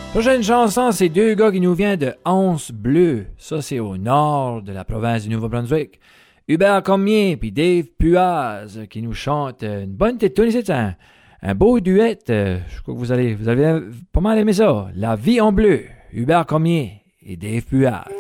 Prochaine chanson, c'est deux gars qui nous viennent de Anse Bleu. Ça, c'est au nord de la province du Nouveau-Brunswick. Hubert Cormier puis Dave Puaz qui nous chantent une bonne petite tune. C'est un beau duet. Je crois que vous allez pas mal aimer ça. La vie en bleu. Hubert Cormier et Dave Puaz.